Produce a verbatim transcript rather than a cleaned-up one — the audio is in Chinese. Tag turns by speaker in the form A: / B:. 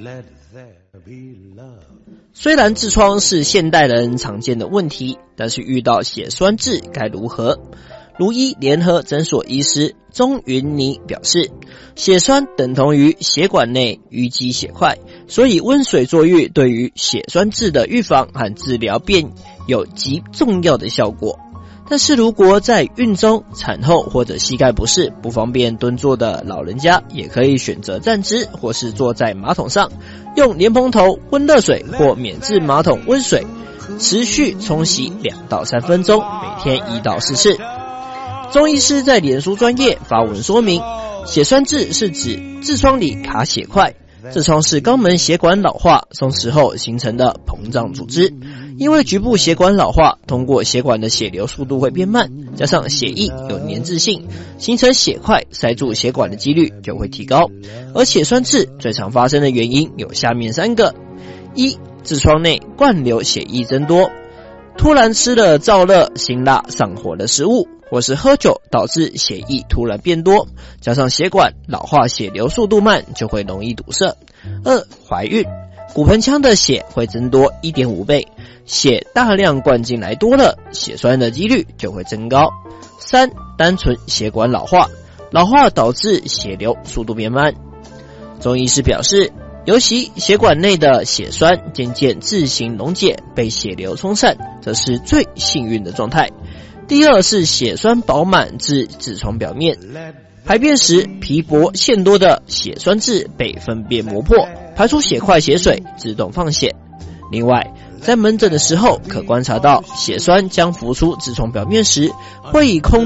A: 虽然痔疮是现代人常见的问题，但是遇到血栓痔该如何？如医联合诊所医师钟云妮表示，血栓等同于血管内淤积血块，所以温水坐浴对于血栓痔的预防和治疗便有极重要的效果。但是如果在孕中、产后或者膝盖不适不方便蹲坐的老人家，也可以选择站姿或是坐在马桶上，用莲蓬头温热水或免治马桶温水持续冲洗两到三分钟，每天一到四次。钟医师在脸书专页发文说明，血栓痔是指痔疮里卡血块，痔疮是肛门血管老化松弛后形成的膨胀组织，因为局部血管老化，通过血管的血流速度会变慢，加上血液有粘滞性，形成血块塞住血管的几率就会提高。而血栓痔最常发生的原因有下面三个：一、痔疮内灌流血液增多，突然吃了燥热、辛辣、上火的食物，或是喝酒导致血液突然变多，加上血管老化血流速度慢，就会容易堵塞。二、怀孕，骨盆腔的血会增多 一点五倍，血大量灌进来多了，血栓的几率就会增高。三、单纯血管老化，老化导致血流速度变慢。钟医师表示，尤其血管内的血栓渐渐自行溶解，被血流冲散，这是最幸运的状态。第二是血栓饱满至痔疮表面，排便时皮薄馅多的血栓痔被粪便磨破，排出血块血水，自动放血。另外，在门诊的时候可观察到血栓将浮出痔疮表面时，会以空